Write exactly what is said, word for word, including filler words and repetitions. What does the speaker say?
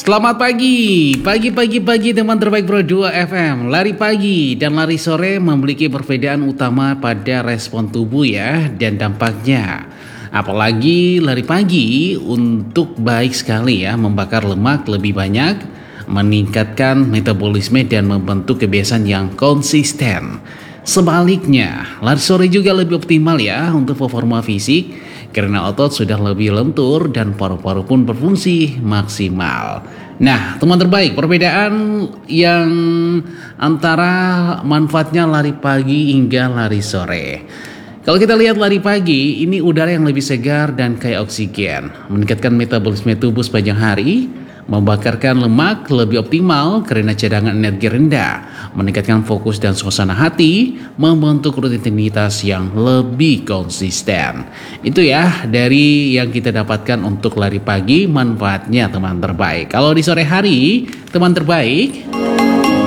Selamat pagi, pagi-pagi-pagi teman terbaik Pro dua F M. Lari pagi dan lari sore memiliki perbedaan utama pada respon tubuh ya dan dampaknya. Apalagi lari pagi untuk baik sekali ya, membakar lemak lebih banyak, meningkatkan metabolisme dan membentuk kebiasaan yang konsisten. Sebaliknya, lari sore juga lebih optimal ya untuk performa fisik karena otot sudah lebih lentur dan paru-paru pun berfungsi maksimal. Nah, teman terbaik, perbedaan yang antara manfaatnya lari pagi hingga lari sore. Kalau kita lihat lari pagi, ini udara yang lebih segar dan kayak oksigen, meningkatkan metabolisme tubuh sepanjang hari, membakarkan lemak lebih optimal karena cadangan energi rendah, meningkatkan fokus dan suasana hati, membentuk rutinitas yang lebih konsisten. Itu ya dari yang kita dapatkan untuk lari pagi, manfaatnya teman terbaik. Kalau di sore hari, teman terbaik,